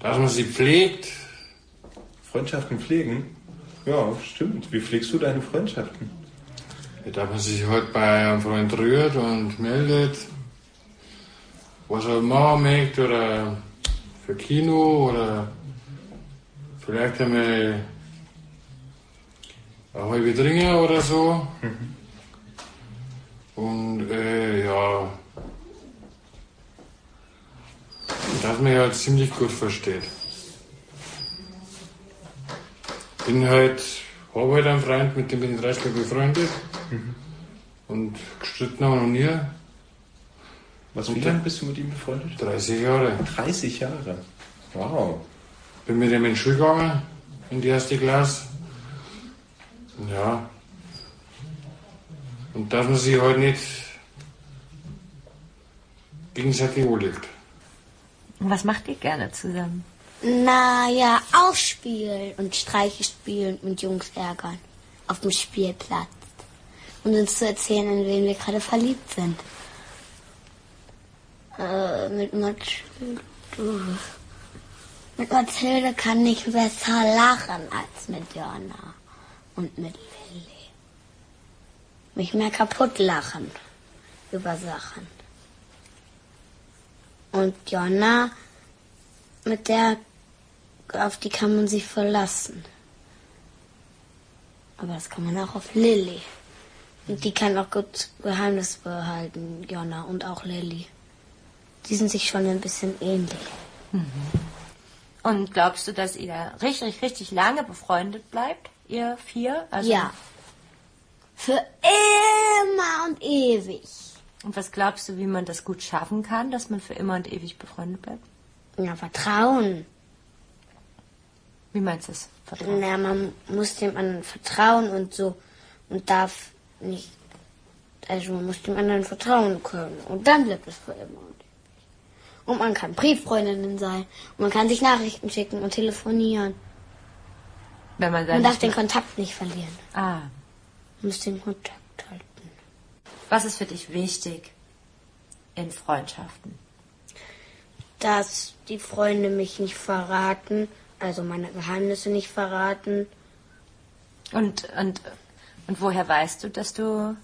dass man sie pflegt. Freundschaften pflegen? Ja, stimmt. Wie pflegst du deine Freundschaften? Ja, dass man sich halt bei einem Freund rührt und meldet, was er machen möchte, oder für Kino, oder vielleicht einmal eine halbe Trinken oder so. Und ja, dass man halt ziemlich gut versteht. Habe halt einen Freund, mit dem bin ich 30 Jahre befreundet. Und gestritten haben wir noch nie. Wie lange bist du mit ihm befreundet? 30 Jahre. 30 Jahre? Wow. Bin mit ihm in die Schule gegangen, in die erste Klasse. Ja. Und dass man sich halt nicht gegenseitig anlegt. Und was macht ihr gerne zusammen? Naja, ausspielen und Streiche spielen und Jungs ärgern. Auf dem Spielplatz. Und uns zu erzählen, in wen wir gerade verliebt sind. Mit Mathilde kann ich besser lachen als mit Jonna und mit Lilly. Mich mehr kaputt lachen über Sachen. Und Jonna, auf die kann man sich verlassen. Aber das kann man auch auf Lilly. Und die kann auch gut Geheimnis behalten, Jonna und auch Lilly. Die sind sich schon ein bisschen ähnlich. Und glaubst du, dass ihr richtig, richtig lange befreundet bleibt, ihr vier? Also Ja. Für immer und ewig. Und was glaubst du, wie man das gut schaffen kann, dass man für immer und ewig befreundet bleibt? Ja, Vertrauen. Wie meinst du das? Vertrauen? Na, man muss dem anderen vertrauen und so. Und darf nicht. Also man muss dem anderen vertrauen können. Und dann bleibt es für immer und ewig. Und man kann Brieffreundinnen sein. Und man kann sich Nachrichten schicken und telefonieren. Wenn man Man darf den Kontakt nicht verlieren. Ah. Man muss den Kontakt halten. Was ist für dich wichtig in Freundschaften? Dass die Freunde mich nicht verraten, also meine Geheimnisse nicht verraten. Und woher weißt du, dass du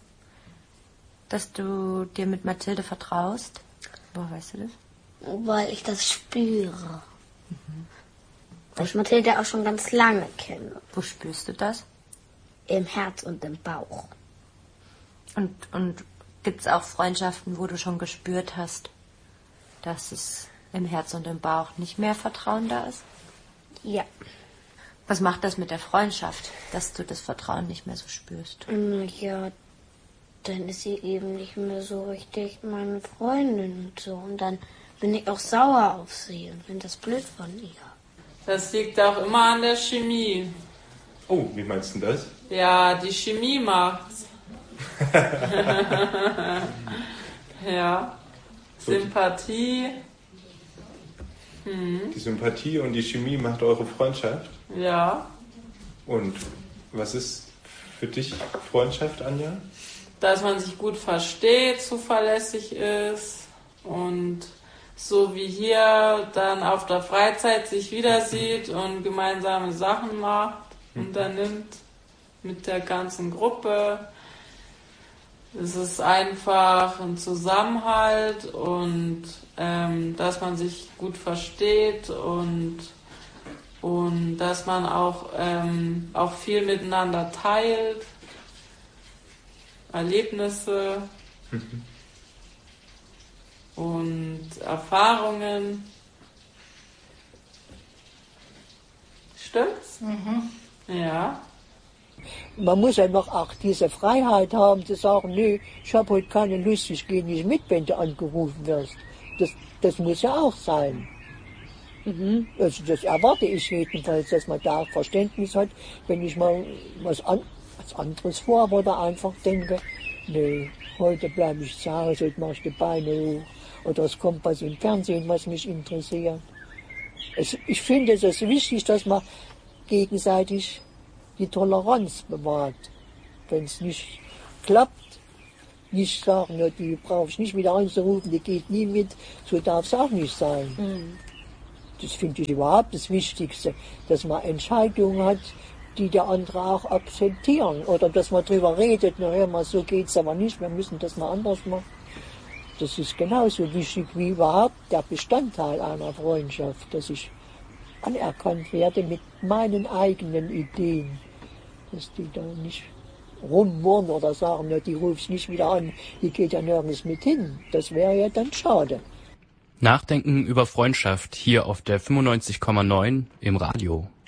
dir mit Mathilde vertraust? Woher weißt du das? Weil ich das spüre. Weil ich Mathilde auch schon ganz lange kenne. Wo spürst du das? Im Herz und im Bauch. Und gibt es auch Freundschaften, wo du schon gespürt hast, dass es im Herz und im Bauch nicht mehr Vertrauen da ist? Ja. Was macht das mit der Freundschaft, dass du das Vertrauen nicht mehr so spürst? Ja, dann ist sie eben nicht mehr so richtig meine Freundin und so. Und dann bin ich auch sauer auf sie und finde das blöd von ihr. Das liegt auch immer an der Chemie. Oh, wie meinst du das? Ja, die Chemie macht's. Ja. Sympathie. Die Sympathie und die Chemie macht eure Freundschaft? Ja. Und was ist für dich Freundschaft, Anja? Dass man sich gut versteht, zuverlässig ist und so wie hier dann auf der Freizeit sich wieder sieht und gemeinsame Sachen macht, unternimmt mit der ganzen Gruppe. Es ist einfach ein Zusammenhalt und dass man sich gut versteht und dass man auch viel miteinander teilt, Erlebnisse und Erfahrungen. Stimmt's? Ja. Man muss einfach auch diese Freiheit haben, zu sagen, nee, ich habe heute keine Lust, ich gehe nicht mit, wenn du angerufen wirst. Das muss ja auch sein. Also das erwarte ich jedenfalls, dass man da Verständnis hat, wenn ich mal was anderes vorhabe oder einfach denke, nee, heute bleibe ich zu Hause, heute mache ich die Beine hoch. Oder es kommt was im Fernsehen, was mich interessiert. Ich finde es ist wichtig, dass man gegenseitig die Toleranz bewahrt. Wenn es nicht klappt, nicht sagen, ja, die brauche ich nicht wieder anzurufen, die geht nie mit, so darf es auch nicht sein. Das finde ich überhaupt das Wichtigste, dass man Entscheidungen hat, die der andere auch akzeptieren. Oder dass man darüber redet, na hör mal, so geht's aber nicht, wir müssen das mal anders machen. Das ist genauso wichtig wie überhaupt der Bestandteil einer Freundschaft, dass ich anerkannt werde mit meinen eigenen Ideen. Dass die da nicht rummurren oder sagen, na, die rufst nicht wieder an, die geht ja nirgends mit hin. Das wäre ja dann schade. Nachdenken über Freundschaft hier auf der 95,9 im Radio.